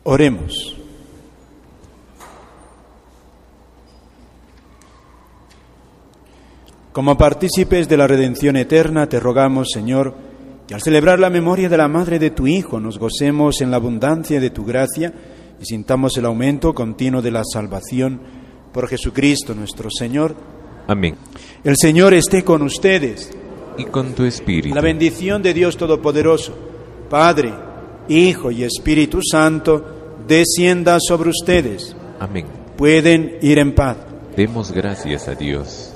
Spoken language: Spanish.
Oremos. Como partícipes de la redención eterna, te rogamos, Señor, que al celebrar la memoria de la madre de tu Hijo nos gocemos en la abundancia de tu gracia y sintamos el aumento continuo de la salvación por Jesucristo nuestro Señor. Amén. El Señor esté con ustedes. Y con tu espíritu. La bendición de Dios Todopoderoso, Padre, Hijo y Espíritu Santo, descienda sobre ustedes. Amén. Pueden ir en paz. Demos gracias a Dios.